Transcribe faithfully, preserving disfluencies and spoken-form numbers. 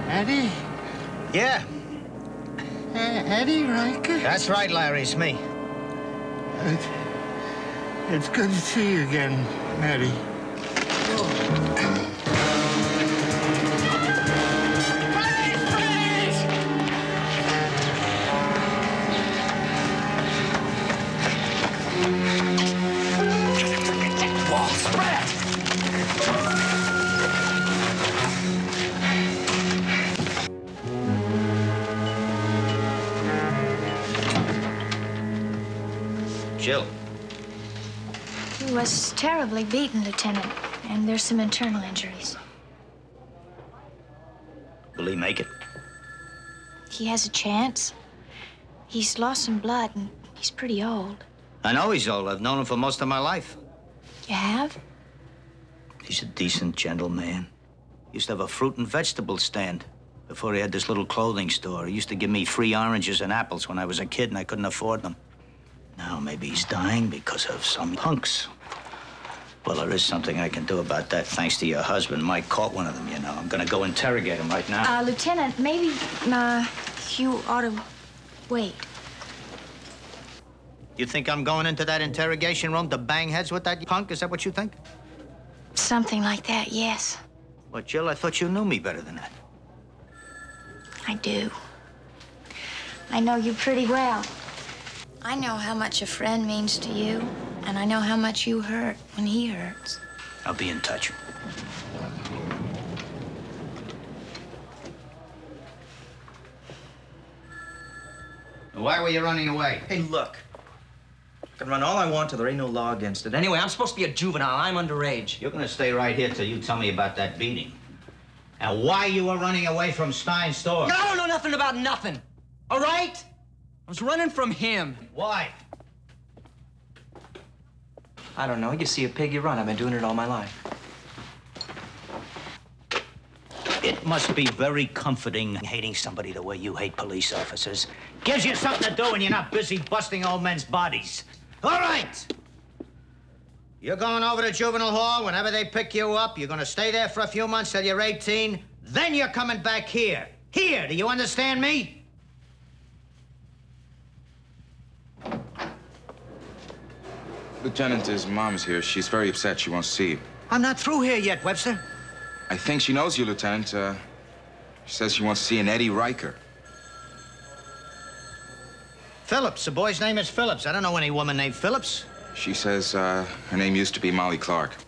Eddie? Yeah. Uh, Eddie Riker? That's right, Larry. It's me. It's, it's good to see you again, Eddie. Jill. He was terribly beaten, Lieutenant, and there's some internal injuries. Will he make it? He has a chance. He's lost some blood, and he's pretty old. I know he's old. I've known him for most of my life. You have? He's a decent, gentle man. He used to have a fruit and vegetable stand before he had this little clothing store. He used to give me free oranges and apples when I was a kid and I couldn't afford them. Now maybe he's dying because of some punks. Well, there is something I can do about that, thanks to your husband. Mike caught one of them, you know. I'm gonna go interrogate him right now. Uh, Lieutenant, maybe, uh, you ought to wait. You think I'm going into that interrogation room to bang heads with that punk? Is that what you think? Something like that, yes. Well, Jill, I thought you knew me better than that. I do. I know you pretty well. I know how much a friend means to you, and I know how much you hurt when he hurts. I'll be in touch. Why were you running away? Hey, look. I can run all I want till there ain't no law against it. Anyway, I'm supposed to be a juvenile. I'm underage. You're gonna stay right here till you tell me about that beating. And why you were running away from Stein's store. No, I don't know nothing about nothing. All right? I was running from him. Why? I don't know. You see a pig, you run. I've been doing it all my life. It must be very comforting hating somebody the way you hate police officers. Gives you something to do when you're not busy busting old men's bodies. All right. You're going over to juvenile hall. Whenever they pick you up, you're going to stay there for a few months till you're eighteen. Then you're coming back here. Here, do you understand me? Lieutenant, his mom's here. She's very upset. She wants to see you. I'm not through here yet, Webster. I think she knows you, Lieutenant. Uh, she says she wants to see an Eddie Riker. Phillips. The boy's name is Phillips. I don't know any woman named Phillips. She says uh, her name used to be Molly Clark.